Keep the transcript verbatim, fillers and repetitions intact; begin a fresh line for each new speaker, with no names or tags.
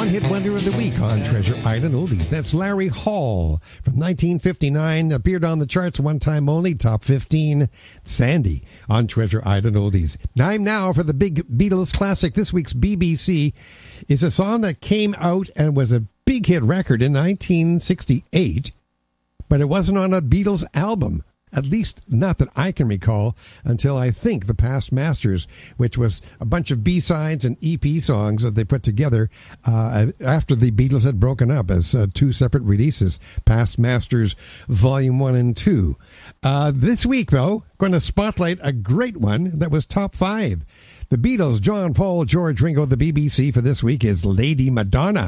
one-hit wonder of the week on Treasure Island Oldies. That's Larry Hall from nineteen fifty-nine, appeared on the charts one time only, top fifteen. Sandy on Treasure Island Oldies. Time now for the big Beatles classic. This week's B B C is a song that came out and was a big hit record in nineteen sixty-eight, but it wasn't on a Beatles album. At least not that I can recall, until I think The Past Masters, which was a bunch of B-sides and E P songs that they put together uh, after the Beatles had broken up as uh, two separate releases, Past Masters Volume one and two. Uh, this week, though, going to spotlight a great one that was top five. The Beatles, John, Paul, George, Ringo. The B B C for this week is Lady Madonna.